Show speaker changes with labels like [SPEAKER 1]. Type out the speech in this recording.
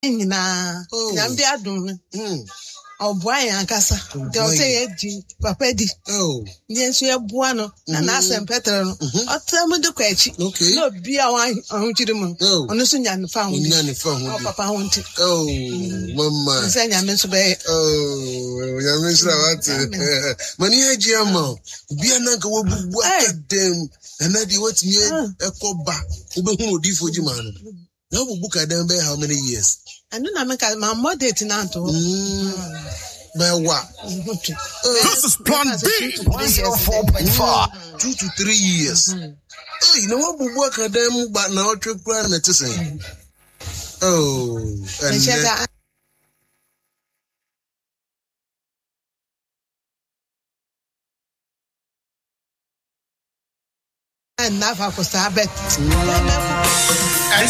[SPEAKER 1] nyina nyamde adum Oboa yankasa de o say eji papa di nyenso eboa no na na sempetre no otrem de kwachi no bia wan ahunchiri mu ono so nya nfa ho papa ho nti
[SPEAKER 2] mama
[SPEAKER 1] se nya men so be
[SPEAKER 2] ya men sra wat mani eji ama bia na nka wobubu akadem na di watimi ekoba obehu odifo ji ma no na wobubu kadem be how many years
[SPEAKER 1] and na make my mother tinanto
[SPEAKER 2] This
[SPEAKER 3] is Plan B 104.5
[SPEAKER 2] 2 to 3 years. You know what we work at them but now to plan it to say.
[SPEAKER 1] And never for Sabbath.